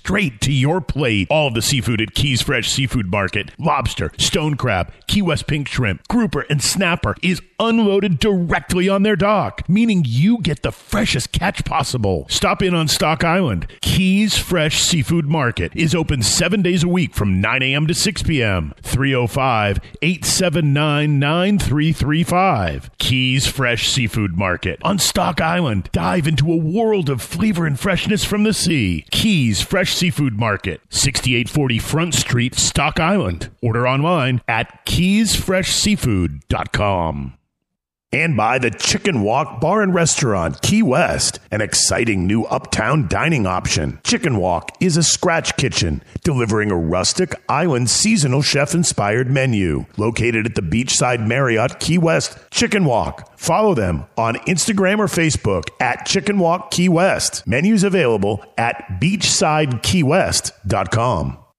straight to your plate. All of the seafood at Keys Fresh Seafood Market, lobster, stone crab, Key West pink shrimp, grouper, and snapper is unloaded directly on their dock, meaning you get the freshest catch possible. Stop in on Stock Island. Keys Fresh Seafood Market is open 7 days a week from 9 a.m. to 6 p.m. 305-879-9335. Keys Fresh Seafood Market on Stock Island. Dive into a world of flavor and freshness from the sea. Keys Fresh Seafood Market, 6840 Front Street, Stock Island. Order online at keysfreshseafood.com. And by the Chicken Walk Bar and Restaurant, Key West, an exciting new uptown dining option. Chicken Walk is a scratch kitchen, delivering a rustic, island, seasonal chef-inspired menu. Located at the Beachside Marriott, Key West, Chicken Walk. Follow them on Instagram or Facebook at Chicken Walk Key West. Menus available at beachsidekeywest.com.